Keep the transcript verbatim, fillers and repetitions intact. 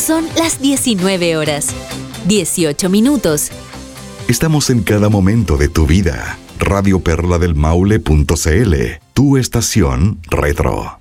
Son las diecinueve horas, dieciocho minutos. Estamos en cada momento de tu vida. Radio Perla del Maule punto c l, tu estación retro.